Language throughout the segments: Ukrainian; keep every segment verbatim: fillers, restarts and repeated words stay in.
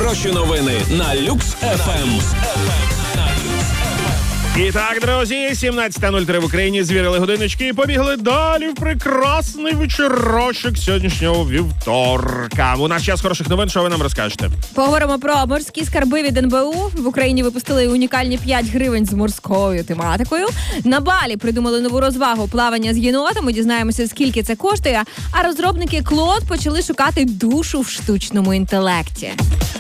Найхороші новини на Люкс еф ем. І так, друзі, сімнадцята нуль три в Україні, звірили годиночки і побігли далі в прекрасний вечірочок сьогоднішнього вівторка. У нас час хороших новин, що ви нам розкажете? Поговоримо про морські скарби від ен бе у. В Україні випустили унікальні п'ять гривень з морською тематикою. На Балі придумали нову розвагу – плавання з єнотами. Дізнаємося, скільки це коштує. А розробники Клод почали шукати душу в штучному інтелекті.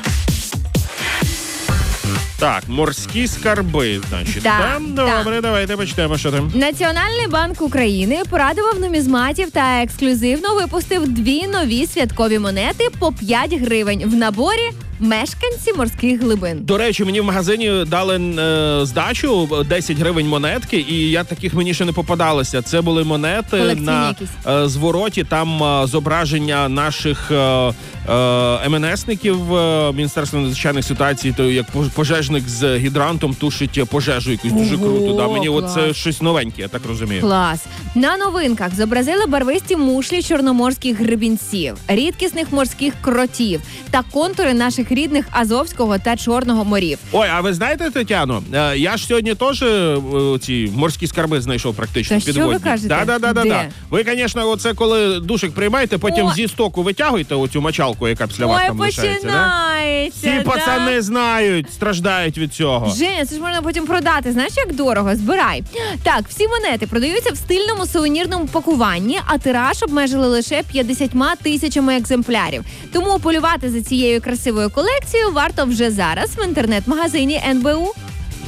Так, морські скарби, значить. Так, Там, добре, так. давайте почнемо, що там. Національний банк України порадував нумізматів та ексклюзивно випустив дві нові святкові монети по п'ять гривень в наборі «Мешканці морських глибин». До речі, мені в магазині дали е, здачу десять гривень монетки, і я таких мені ще не попадалося. Це були монети Колекційні на якісь. е, звороті, там е, зображення наших е, е, ем ен есників е, Міністерства надзвичайних ситуацій, то як пожежник з гідрантом тушить пожежу якусь. Дуже Ого, круто. Да. Мені клас. оце щось новеньке, я так розумію. Клас. На новинках зобразили барвисті мушлі чорноморських гребінців, рідкісних морських кротів та контури наших рідних Азовського та Чорного морів. Ой, а ви знаєте, Тетяно, е, я ж сьогодні теж е, ці морські скарби знайшов практично Та що підводні. ви кажете? Да, да, да, да, Де? да. Ви, звісно, оце коли душик приймаєте, потім О! зі стоку витягуєте оцю мочалку, яка після вас Ой, там лишається. Да? починається, Ці да? пацани знають, страждають від цього. Женя, це ж можна потім продати. Знаєш, як дорого? Збирай. Так, всі монети продаються в стильному сувенірному пакуванні, а тираж обмежили лише п'ятдесятьма тисячами екземплярів. Тому полювати за цією красивою колекцією варто вже зараз в інтернет-магазині ен бе у.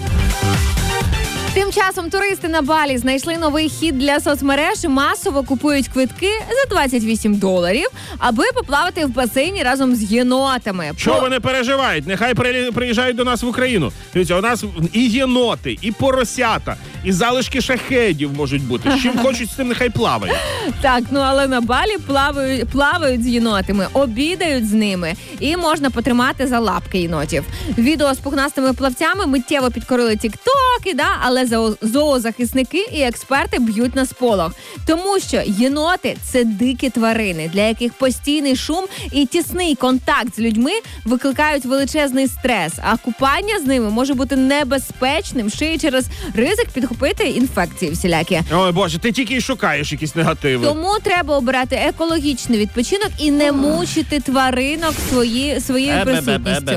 Тим часом туристи на Балі знайшли новий хід для соцмереж і масово купують квитки за двадцять вісім доларів, аби поплавати в басейні разом з єнотами. Що По- вони переживають? Нехай при- приїжджають до нас в Україну. Дивіться, у нас і єноти, і поросята, і залишки шахедів можуть бути. З чим хочуть, з тим нехай плавають. Так, ну але на Балі плавають, плавають з єнотами, обідають з ними і можна потримати за лапки єнотів. Відео з пухнастими плавцями миттєво підкорили тіктоки, да, але зоо- зоозахисники і експерти б'ють на сполох. Тому що єноти – це дикі тварини, для яких постійний шум і тісний контакт з людьми викликають величезний стрес, а купання з ними може бути небезпечним ще й через ризик підхопити інфекції всілякі. Ой, Боже, ти тільки й шукаєш якісь негативи. Тому треба обирати екологічний відпочинок і не мучити тваринок свої, своєю присутністю.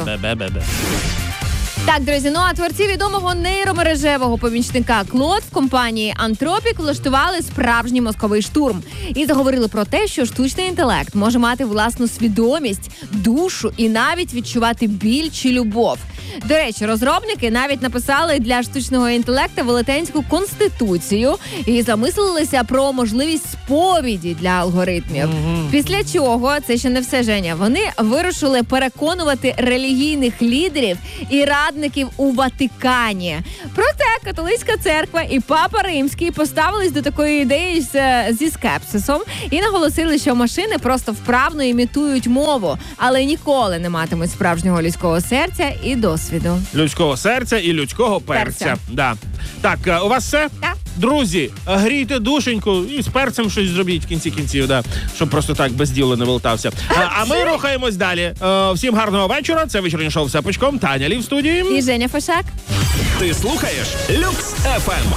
Так, друзі, ну а творці відомого нейромережевого помічника Клод в компанії Anthropic влаштували справжній мозковий штурм і заговорили про те, що штучний інтелект може мати власну свідомість, душу і навіть відчувати біль чи любов. До речі, розробники навіть написали для штучного інтелекту велетенську конституцію і замислилися про можливість сповіді для алгоритмів. Після чого, це ще не все, Женя, вони вирушили переконувати релігійних лідерів і радників у Ватикані. Проте католицька церква і папа Римський поставились до такої ідеї з- зі скепсисом і наголосили, що машини просто вправно імітують мову, але ніколи не матимуть справжнього людського серця і досвіду. Людського серця і людського перця. Перця. Да. Так, е, у вас все? Так. Друзі, грійте душеньку і з перцем щось зробіть в кінці кінців, да, щоб просто так без діла не волтався. А, а ми рухаємось далі. Е, всім гарного вечора. Це вечірнє шоу «Все пучком». Таня Лі в студії. І Женя Фошак. Ти слухаєш Люкс еф ем.